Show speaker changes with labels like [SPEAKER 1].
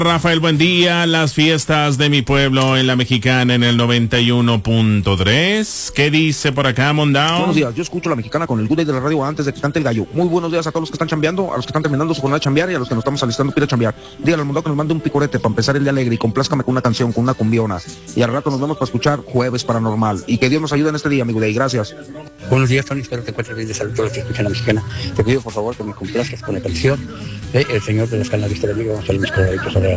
[SPEAKER 1] Rafael, buen día. Las fiestas de mi pueblo en La Mexicana en el 91.3. ¿Qué dice por acá, Mondao?
[SPEAKER 2] Buenos días, yo escucho La Mexicana con el Good Day de la radio antes de que cante el gallo. Muy buenos días a todos los que están chambeando, a los que están terminando su jornada de chambear y a los que nos estamos alistando para ir a chambear. Dígale al Mondao que nos mande un picorete para empezar el día alegre y complázcame con una canción, con una cumbiona. Y al rato nos vemos para escuchar Jueves Paranormal. Y que Dios nos ayude en este día, mi Good Day. Gracias.
[SPEAKER 3] Buenos días, Tony. Espero que te encuentres bien de salud todos los que escuchan La Mexicana. Te pido, por favor, que me complazcas con la canción de El Señor de las Canas de Amigo. Vamos a salir mis coloraditos a